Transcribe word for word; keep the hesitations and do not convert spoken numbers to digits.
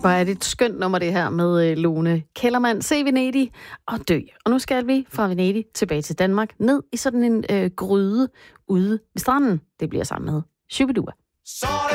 Hvor er det et skønt nummer, det her med øh, Lone Kellermann. Se Venedig og dø. Og nu skal vi fra Venedig tilbage til Danmark, ned i sådan en øh, gryde ude ved stranden. Det bliver sammen med Shubidua.